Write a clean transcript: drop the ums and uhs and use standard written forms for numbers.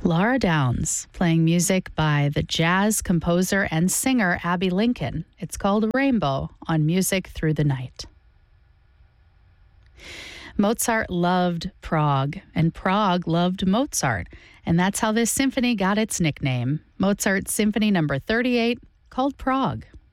Laura Downs, playing music by the jazz composer and singer Abbey Lincoln. It's called Rainbow on Music Through the Night. Mozart loved Prague, and Prague loved Mozart, and that's how this symphony got its nickname. Mozart's Symphony No. 38, called Prague.